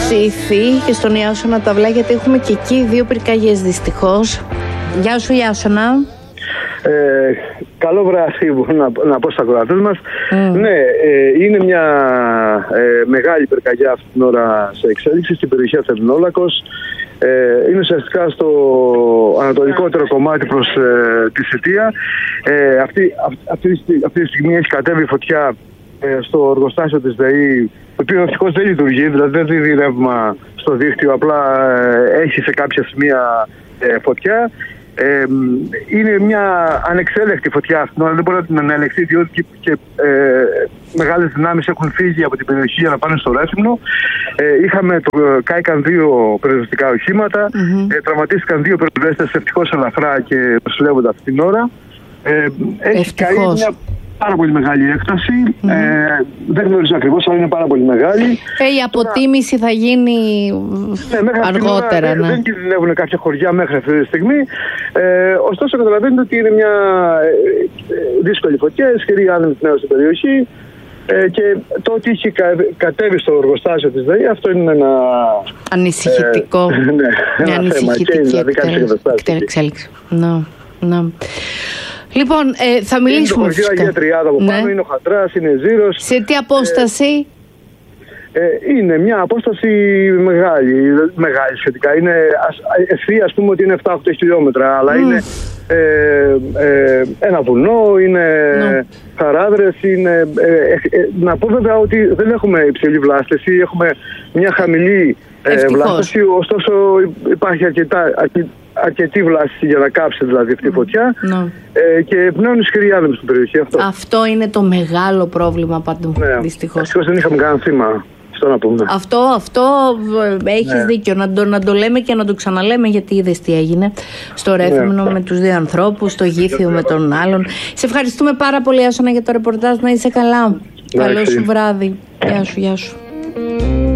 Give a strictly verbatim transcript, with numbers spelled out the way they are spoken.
ψήθη και στον Ιάσονα Ταυλά, γιατί έχουμε και εκεί δύο πυρκαγιές δυστυχώς. Γεια σου Ιάσονα. Ε, καλό βράδυ να, να πω στα ακροατές μας. Mm. Ναι, ε, είναι μια ε, μεγάλη πυρκαγιά αυτή την ώρα σε εξέλιξη στην περιοχή Αθερινόλακος. Ε, είναι ουσιαστικά στο ανατολικότερο κομμάτι προς ε, τη Σιτία. Ε, αυτή, αυτή, αυτή τη στιγμή έχει κατέβει φωτιά ε, στο εργοστάσιο της ΔΕΗ, το οποίο ευτυχώς δεν λειτουργεί, δηλαδή δεν δίνει ρεύμα στο δίκτυο, απλά ε, έχει σε κάποια σημεία ε, φωτιά. Ε, είναι μια ανεξέλεκτη φωτιά αυτή, δεν μπορεί να την ανέλεξει, διότι και, και ε, μεγάλες δυνάμεις έχουν φύγει από την περιοχή για να πάνε στο Ρέθυμνο. Ε, είχαμε το, κάηκαν δύο πυροσβεστικά οχήματα, mm-hmm. ε, τραυματίστηκαν δύο πυροσβέστες, ευτυχώς ελαφρά και νοσηλεύονται αυτή την ώρα. Ε, έχει καεί μια πάρα πολύ μεγάλη έκταση. Mm-hmm. Ε, δεν γνωρίζω ακριβώς, αλλά είναι πάρα πολύ μεγάλη. Ε, η αποτίμηση τώρα θα γίνει ναι, αργότερα. Ώρα, ναι. Δεν κινδυνεύουν κάποια χωριά μέχρι αυτή τη στιγμή. Ε, ωστόσο, καταλαβαίνετε ότι είναι μια ε, δύσκολη φωτιά, ισχυρή άνεμη νέο στην περιοχή. Ε, και το ότι είχε κατέβει στο εργοστάσιο της ΔΕΗ, αυτό είναι ένα ανησυχητικό. Ε, ναι, ένα ανησυχητική δηλαδή, εξέλιξη. Ναι, ναι. Λοιπόν, ε, θα μιλήσουμε είναι το χωριό Αγία Τριάδα από πάνω, ναι. Είναι ο Χαντράς, είναι Ζήρος. Σε τι απόσταση? Ε, ε, είναι μια απόσταση μεγάλη, μεγάλη σχετικά. Είναι ευθεία, ας πούμε ότι είναι επτά οχτώ χιλιόμετρα, αλλά mm. είναι ε, ε, ένα βουνό, είναι no. χαράδρες, είναι... Ε, ε, να πω βέβαια ότι δεν έχουμε υψηλή βλάστηση, έχουμε μια χαμηλή ε, βλάστηση, ωστόσο υπάρχει αρκετά... αρκετά αρκετή βλάστηση για να κάψει δηλαδή αυτή η φωτιά no. ε, και πνέουν ισχυροί άνεμοι στην περιοχή. Αυτό. αυτό είναι το μεγάλο πρόβλημα παντού, ναι. Δυστυχώς. Δυστυχώς δεν είχαμε κανένα θύμα. Αυτό να πούμε. Αυτό, αυτό έχεις ναι. δίκιο να το, να το λέμε και να το ξαναλέμε, γιατί είδες τι έγινε στο Ρέθυμνο ναι. με τους δύο ανθρώπους, στο Γήθιο με τον άλλον. Σε ευχαριστούμε πάρα πολύ Ιάσονα για το ρεπορτάζ, να είσαι καλά. Καλό σου βράδυ. Γεια σου, γεια σου.